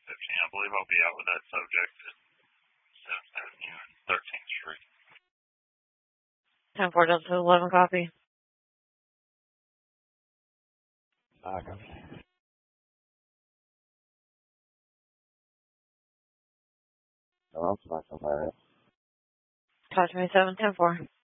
15. I believe I'll be out with that subject at 7th Avenue and 13th Street. 10-4 Delta 11 copy. Okay. No, I'm not so bad. Touch me 7-10-4.